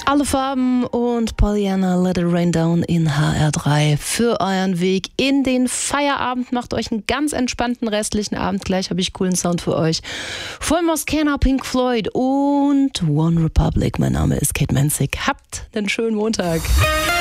Alle Farben und Pollyanna Let It Rain Down in HR3 für euren Weg in den Feierabend. Macht euch einen ganz entspannten restlichen Abend. Gleich habe ich coolen Sound für euch. Von Moskena, Pink Floyd und One Republic. Mein Name ist Kate Menzig. Habt einen schönen Montag.